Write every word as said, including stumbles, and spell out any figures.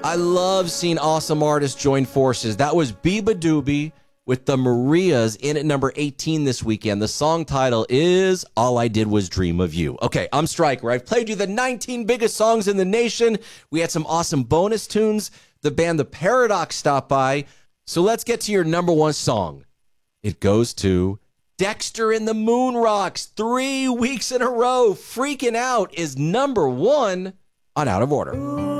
I love seeing awesome artists join forces. That was Biba Doobie with the Marias in at number eighteen this weekend. The song title is All I Did Was Dream of You. Okay, I'm Stryker. I've played you the nineteen biggest songs in the nation. We had some awesome bonus tunes. The band The Paradox stopped by. So let's get to your number one song. It goes to Dexter and the Moon Rocks. Three weeks in a row. Freaking Out is number one on Out of Order.